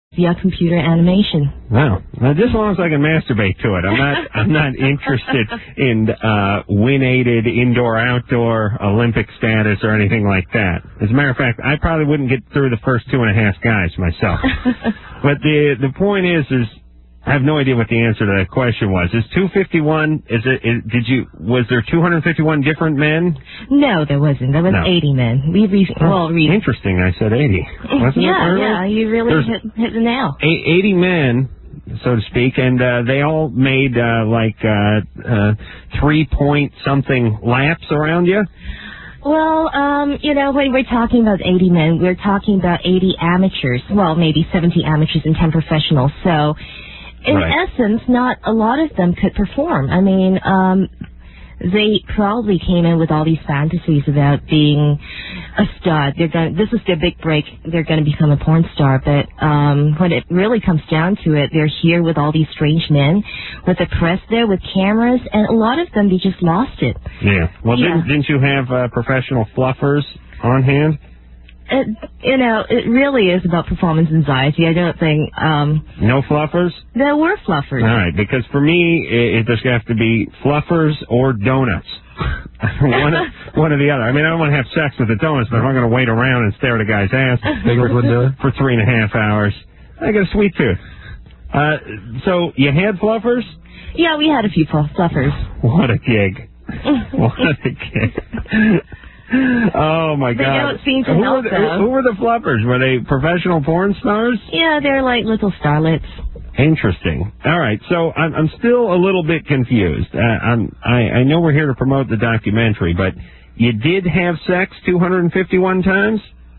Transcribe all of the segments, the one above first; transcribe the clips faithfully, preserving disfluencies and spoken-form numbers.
via computer animation. Wow. Now, just as long as I can masturbate to it. I'm not I'm not interested in uh, win-aided indoor-outdoor Olympic status or anything like that. As a matter of fact, I probably wouldn't get through the first two and a half guys myself. But the the point is, is I have no idea what the answer to that question was. Is two fifty-one, is it, is, did you, was there two hundred fifty-one different men? No, there wasn't. There was no. eighty men. We re- oh, well, re- Interesting, I said eighty. Wasn't yeah, it yeah, you really hit, hit the nail. eighty men, so to speak, and uh, they all made uh, like uh, uh, three-point-something laps around you? Well, um, you know, when we're talking about eighty men, we're talking about eighty amateurs. Well, maybe seventy amateurs and ten professionals. So, in right. essence, not a lot of them could perform. I mean, um, they probably came in with all these fantasies about being a stud. They're going. This is their big break. They're going to become a porn star. But um, when it really comes down to it, they're here with all these strange men, with the press there, with cameras, and a lot of them, they just lost it. Yeah. Well, yeah. Didn't, didn't you have uh, professional fluffers on hand? It, you know, it really is about performance anxiety. I don't think... Um, no fluffers? There were fluffers. All right, because for me, it, it just have to be fluffers or donuts. one, of, one or the other. I mean, I don't want to have sex with the donuts, but if I'm going to wait around and stare at a guy's ass for three and a half hours, I got a sweet tooth. Uh, so, you had fluffers? Yeah, we had a few fluffers. What a gig. What a gig. Oh, my God. They don't seem to who help, were the, though. Who were the fluffers? Were they professional porn stars? Yeah, they're like little starlets. Interesting. All right, so I'm, I'm still a little bit confused. Uh, I'm, I, I know we're here to promote the documentary, but you did have sex two hundred fifty-one times?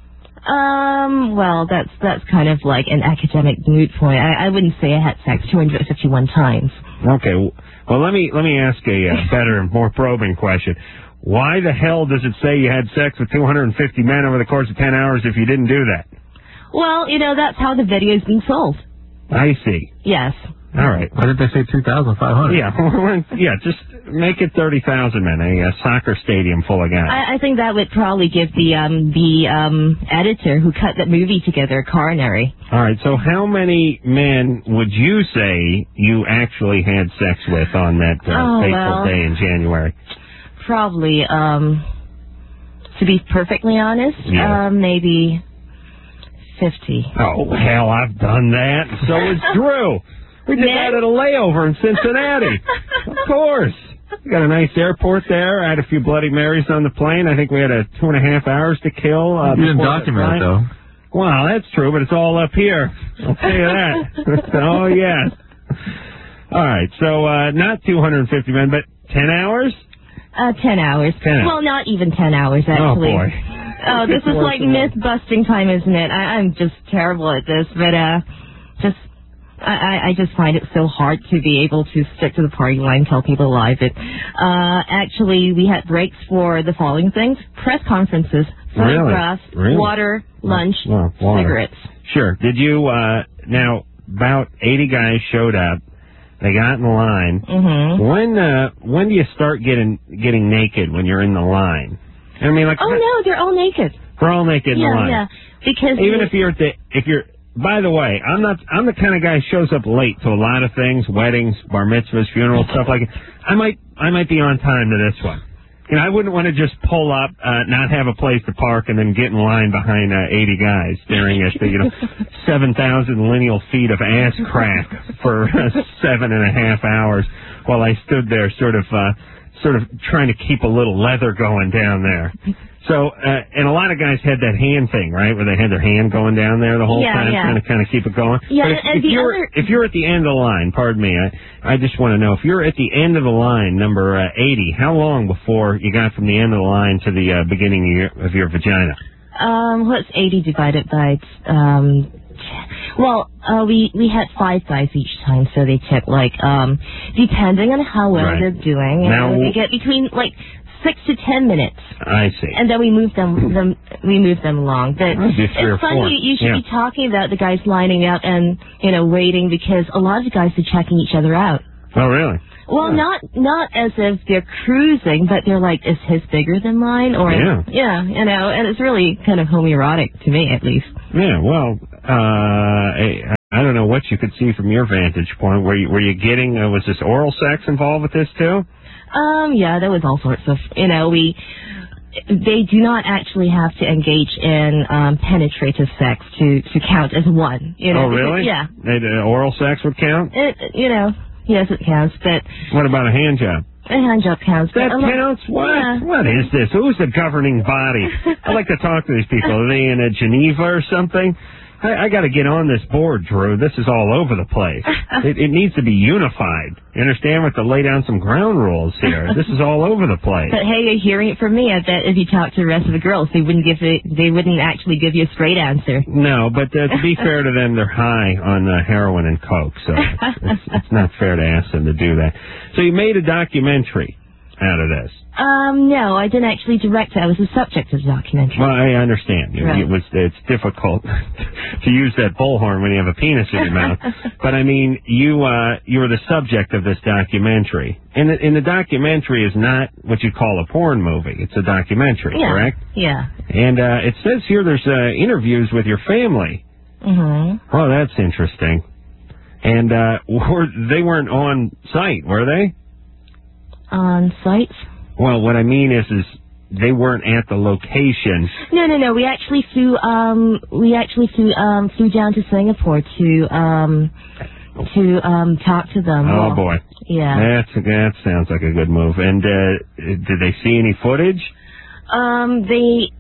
Um, well, that's that's kind of like an academic moot point. I, I wouldn't say I had sex two hundred fifty-one times. Okay, well, let me, let me ask a uh, better, more probing question. Why the hell does it say you had sex with two hundred fifty men over the course of ten hours if you didn't do that? Well, you know, that's how the video is being sold. I see. Yes. All right. Why did they say two thousand five hundred? Yeah, yeah, just make it thirty thousand men, a, a soccer stadium full of guys. I, I think that would probably give the um, the um, editor who cut that movie together a coronary. All right, so how many men would you say you actually had sex with on that uh, oh, fateful well. day in January? Probably, um, to be perfectly honest, yeah. uh, maybe fifty. Oh, hell, I've done that. So has Drew. We did Men? that at a layover in Cincinnati. Of course. We got a nice airport there. I had a few Bloody Marys on the plane. I think we had a two and a half hours to kill. Uh, you didn't document it, though. Well, that's true, but it's all up here. I'll tell you that. Oh, yes. All right, so uh, not two hundred fifty men, but ten hours? Uh, ten hours. ten. Well, not even ten hours, actually. Oh, boy. Oh, this is like myth-busting time, isn't it? I, I'm just terrible at this, but uh, just I, I just find it so hard to be able to stick to the party line, tell people to lie. But uh, actually, we had breaks for the following things: press conferences, photographs, really? Really? water, lunch, well, water. cigarettes. Sure. Did you? Uh, now, about eighty guys showed up. They got in the line. Mm-hmm. When uh, when do you start getting getting naked when you're in the line? I mean, like oh no, they're all naked. They're all naked in yeah, the line. Yeah, because even they, if you're at the if you're. By the way, I'm not. I'm the kind of guy who shows up late to a lot of things, weddings, bar mitzvahs, funerals, stuff like that. I might I might be on time to this one. You know, I wouldn't want to just pull up, uh, not have a place to park, and then get in line behind uh, eighty guys staring at the, you know, seven thousand lineal feet of ass crack for uh, seven and a half hours while I stood there sort of, uh, sort of trying to keep a little leather going down there. So, uh, and a lot of guys had that hand thing, right, where they had their hand going down there the whole yeah, time, yeah. trying to kind of keep it going. Yeah, but if, and if the you're other... if you're at the end of the line, pardon me, I I just want to know, if you're at the end of the line, number uh, eighty, how long before you got from the end of the line to the uh, beginning of your, of your vagina? Um, what's eighty divided by? Um, well, uh, we we had five guys each time, so they took like um, depending on how well right. they're doing, and now, they get between like. Six to ten minutes. I see. And then we move them, them we move them along. But it's funny, you should yeah. be talking about the guys lining up and, you know, waiting, because a lot of the guys are checking each other out. Oh, really? Well, yeah. not not as if they're cruising, but they're like, is his bigger than mine? Or yeah. yeah, you know, and it's really kind of homoerotic to me, at least. Yeah, well, uh, you could see from your vantage point. Were you, were you getting, uh, was this oral sex involved with this too? Um, yeah, there was all sorts of, you know, we, they do not actually have to engage in um, penetrative sex to, to count as one. You know, oh, really? Because, yeah. It, uh, oral sex would count? It, you know, yes, it counts, but... What about a hand job? A hand job counts. That but counts? What? Yeah. What is this? Who's the governing body? I like to talk to these people. Are they in a Geneva or something? I, I got to get on this board, Drew. This is all over the place. It, it needs to be unified. You understand? We have to lay down some ground rules here. This is all over the place. But hey, you're hearing it from me. I bet if you talk to the rest of the girls, they wouldn't give it. They wouldn't actually give you a straight answer. No, but uh, to be fair to them, they're high on uh, heroin and coke, so it's, it's, it's not fair to ask them to do that. So you made a documentary out of this. Um, no, I didn't actually direct it. I was the subject of the documentary. Well, I understand. Right. It was, it's difficult to use that bullhorn when you have a penis in your mouth. But I mean, you, uh, you were the subject of this documentary. And the, and the documentary is not what you call a porn movie. It's a documentary, yeah. correct? Yeah. And, uh, it says here there's, uh, interviews with your family. Mm-hmm. Oh, that's interesting. And, uh, were, they weren't on site, were they? On site? Well, what I mean is, is they weren't at the location. No, no, no. We actually flew. Um, we actually flew. Um, flew down to Singapore to um, to um, talk to them. Oh well, boy. Yeah. That's that sounds like a good move. And uh, did they see any footage? Um, they.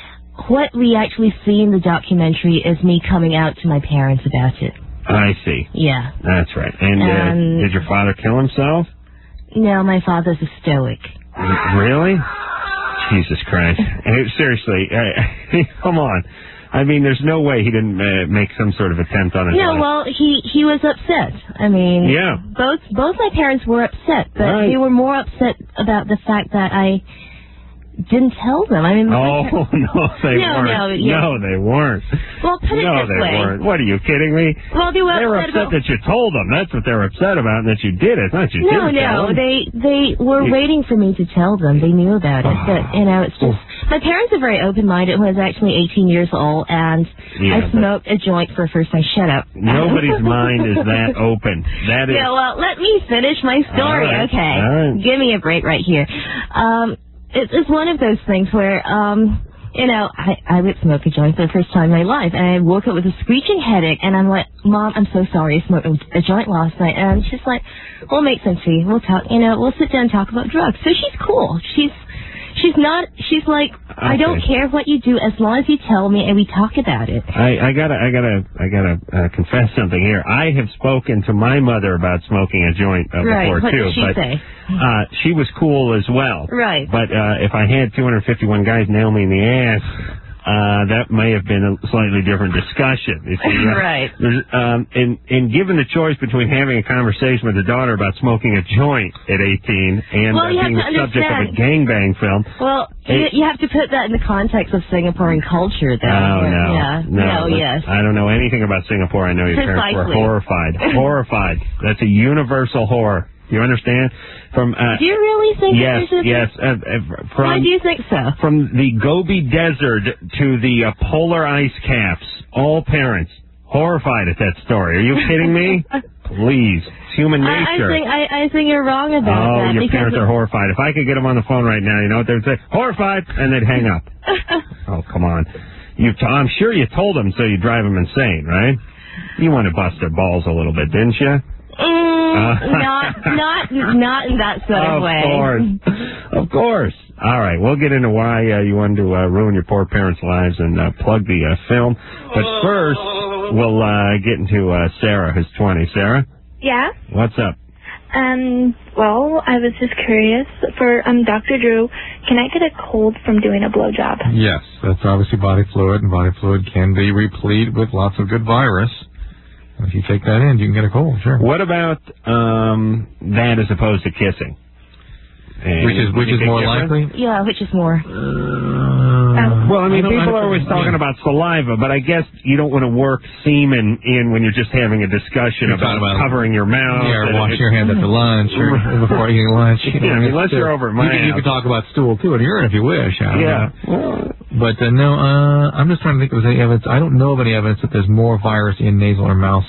What we actually see in the documentary is me coming out to my parents about it. I see. Yeah. That's right. And, and uh, did your father kill himself? No, my father's a stoic. Really? Jesus Christ. Seriously, uh, come on. I mean, there's no way he didn't uh, make some sort of attempt on his Yeah, life. well, he, he was upset. I mean, yeah. both both my parents were upset, but right. they were more upset about the fact that I didn't tell them. I mean, oh, no, they no, weren't. No, yeah. no, they weren't. Well, put it no, this they way. weren't. What, are you kidding me? Well, they were they were upset, upset about... that you told them. That's what they're upset about, and that you did it. Not you no, didn't no, tell them. they they were you... waiting for me to tell them. They knew about it, but you know, it's just my parents are very open-minded. When I was actually eighteen years old, and yeah, I smoked a joint for the first time. Shut up. Nobody's mind is that open. That is. Yeah, well, let me finish my story. All right. Okay, All right. Give me a break right here. Um, it's it's one of those things where um. You know, I, I would smoke a joint for the first time in my life, and I woke up with a screeching headache, and I'm like, Mom, I'm so sorry, I smoked a joint last night, and she's like, we'll make some tea, we'll talk, you know, we'll sit down and talk about drugs. So she's cool. She's, she's not, she's like, okay. I don't care what you do as long as you tell me and we talk about it. I, I gotta, I gotta, I gotta uh, confess something here. I have spoken to my mother about smoking a joint uh, right. before what too, did she but say? Uh, she was cool as well. Right. But uh, if I had two hundred fifty-one guys nail me in the ass, uh, that may have been a slightly different discussion. You see, uh, right. Um, and, and given the choice between having a conversation with a daughter about smoking a joint at eighteen and well, uh, being the subject of a gangbang film. Well, it, you have to put that in the context of Singaporean culture, though. Oh, no. Yeah. No, no yes. I don't know anything about Singapore. I know your Precisely. parents were horrified. horrified. That's a universal horror. You understand? From uh, do you really think? Yes, that yes. Uh, uh, from, Why do you think so? From the Gobi Desert to the uh, polar ice caps, all parents horrified at that story. Are you kidding me? Please, it's human nature. I, I think I, I think you're wrong about oh, that. Oh, your parents it... are horrified. If I could get them on the phone right now, you know what they'd say? Horrified, and they'd hang up. Oh, come on. You, t- I'm sure you told them so you drive them insane, right? You want to bust their balls a little bit, didn't you? Mm, uh, not, not, not in that sort of, of way. Of course, of course. All right, we'll get into why uh, you wanted to uh, ruin your poor parents' lives and uh, plug the uh, film. But first, we'll uh, get into uh, Sarah, who's twenty. Sarah? Yeah? What's up? Um, well, I was just curious. For um, Doctor Drew, can I get a cold from doing a blowjob? Yes, that's obviously body fluid, and body fluid can be replete with lots of good virus. If you take that in, you can get a cold, sure. What about um, that as opposed to kissing? And which is which is more likely? Yeah, which is more. Uh, well, I mean, I people I are always talking yeah. about saliva, but I guess you don't want to work semen in when you're just having a discussion about, about covering your mouth. Yeah, or wash it, your hands after lunch or before eating lunch. You know, yeah, unless you're over at my you, can, you can talk about stool, too, and urine if you wish. I yeah. Well, but uh, no, uh, I'm just trying to think if there's any evidence. I don't know of any evidence that there's more virus in nasal or mouth